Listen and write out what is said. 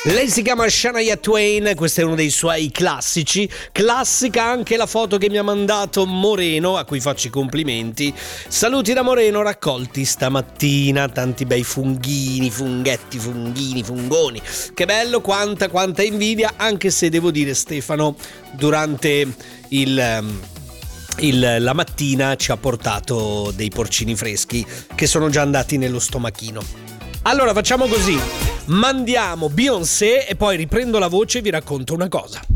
Lei si chiama Shania Twain, questo è uno dei suoi classici. Classica anche la foto che mi ha mandato Moreno, a cui faccio i complimenti. Saluti da Moreno raccolti stamattina, tanti bei funghetti, fungoni. Che bello, quanta invidia, anche se devo dire, Stefano, durante la mattina ci ha portato dei porcini freschi che sono già andati nello stomachino. Allora facciamo così, mandiamo Beyoncé e poi riprendo la voce e vi racconto una cosa.